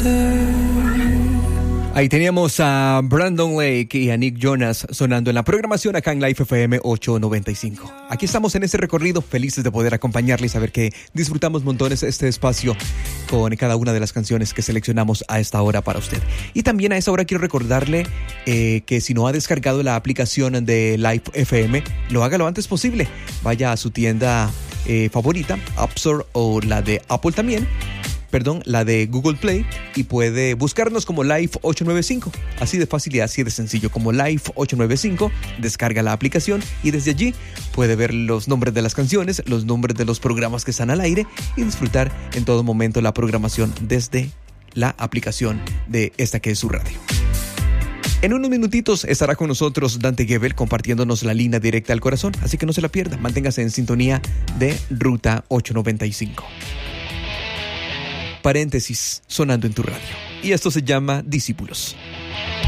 Ahí teníamos a Brandon Lake y a Nick Jonas sonando en la programación acá en Life FM 895. Aquí estamos en ese recorrido, felices de poder acompañarles, saber que disfrutamos montones este espacio con cada una de las canciones que seleccionamos a esta hora para usted. Y también a esta hora quiero recordarle que si no ha descargado la aplicación de Life FM, lo haga lo antes posible. Vaya a su tienda favorita, App Store o la de Apple también. La de Google Play, y puede buscarnos como Life 895. Así de fácil y así de sencillo, como Life 895. Descarga la aplicación y desde allí puede ver los nombres de las canciones, los nombres de los programas que están al aire y disfrutar en todo momento la programación desde la aplicación de esta que es su radio. En unos minutitos estará con nosotros Dante Gebel compartiéndonos la línea directa al corazón, así que no se la pierda, manténgase en sintonía de Ruta 895. Paréntesis sonando en tu radio. Y esto se llama Discípulos.